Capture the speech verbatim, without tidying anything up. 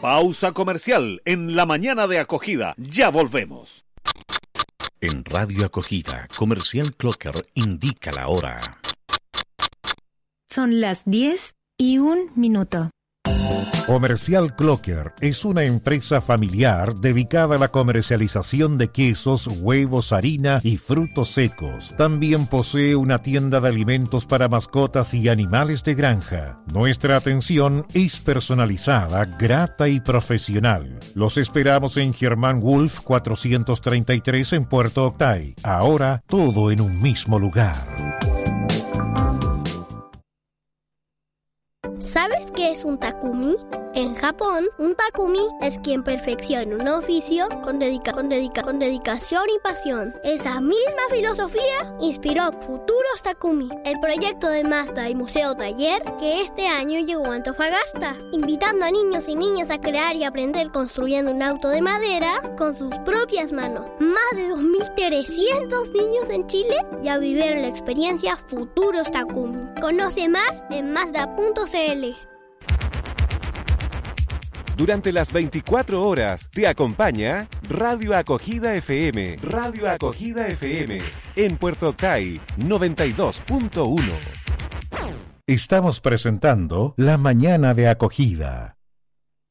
Pausa comercial en la mañana de acogida. Ya volvemos. En Radio Acogida, Comercial Clocker indica la hora. Son las diez y un minuto. Comercial Clocker es una empresa familiar dedicada a la comercialización de quesos, huevos, harina y frutos secos. También posee una tienda de alimentos para mascotas y animales de granja. Nuestra atención es personalizada, grata y profesional. Los esperamos en Germán Wolf cuatrocientos treinta y tres en Puerto Octay. Ahora todo en un mismo lugar. ¿Sabes qué es un takumi? En Japón, un takumi es quien perfecciona un oficio con, dedica, con, dedica, con dedicación y pasión. Esa misma filosofía inspiró Futuros Takumi, el proyecto de Mazda y Museo Taller que este año llegó a Antofagasta, invitando a niños y niñas a crear y aprender construyendo un auto de madera con sus propias manos. Más de dos mil trescientos niños en Chile ya vivieron la experiencia Futuros Takumi. Conoce más en mazda punto c l. Durante las veinticuatro horas te acompaña Radio Acogida F M. Radio Acogida F M en Puerto Octay noventa y dos punto uno. Estamos presentando La Mañana de Acogida.